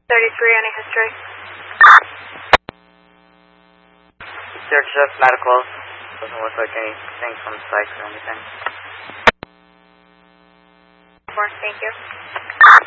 33, any history? Search of medical. Doesn't look like anything from psych or anything. Thank you.